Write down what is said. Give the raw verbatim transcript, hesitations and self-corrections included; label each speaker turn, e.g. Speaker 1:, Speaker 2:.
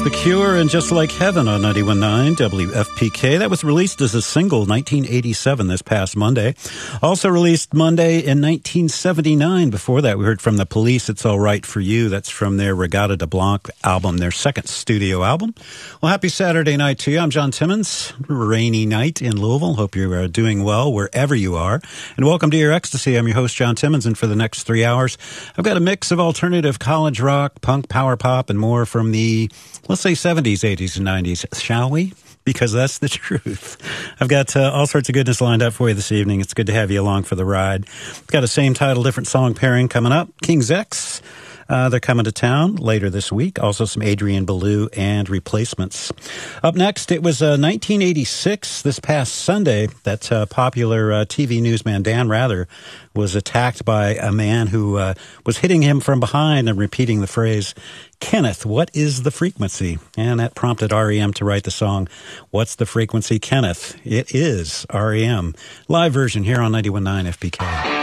Speaker 1: The Cure and Just Like Heaven on ninety-one point nine W F P K. That was released as a single nineteen eighty-seven this past Monday. Also released Monday in nineteen seventy-nine. Before that, we heard from The Police, It's All Right For You. That's from their Regatta de Blanc album, their second studio album. Well, happy Saturday night to you. I'm John Timmons. Rainy night in Louisville. Hope you're uh, doing well wherever you are. And welcome to Your Ecstasy. I'm your host, John Timmons, and for the next three hours, I've got a mix of alternative college rock, punk, power pop, and more from the, let's say, seventies, eighties, and nineties, shall we? Because that's the truth. I've got uh, all sorts of goodness lined up for you this evening. It's good to have you along for the ride. We've got a same title, different song pairing coming up. King's X. Uh, they're coming to town later this week. Also some Adrian Belew and Replacements. Up next, it was uh, nineteen eighty-six, this past Sunday, that uh, popular uh, T V newsman Dan Rather was attacked by a man who uh, was hitting him from behind and repeating the phrase, "Kenneth, what is the frequency?" And that prompted R E M to write the song, "What's the Frequency, Kenneth?" It is R E M. Live version here on ninety-one point nine F P K.